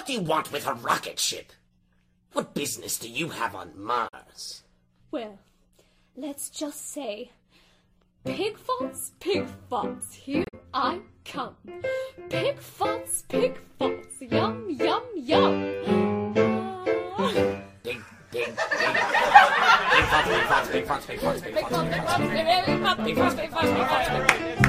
What do you want with a rocket ship? What business do you have on Mars? Well, let's just say, pig farts, here I come. Pig farts, yum, yum, yum. Big farts.